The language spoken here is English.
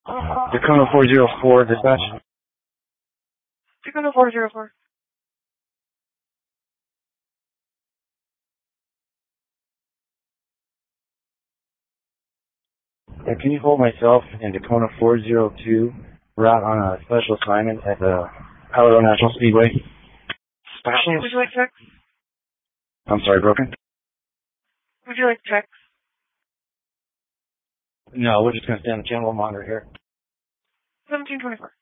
Dakota 404, dispatch. Dakota 404. Can you hold myself and Dakota 402 route on a special assignment at the Palo National Speedway? Would you like checks? I'm sorry, broken? Would you like checks? No, we're just going to stay on the channel monitor here. 1724.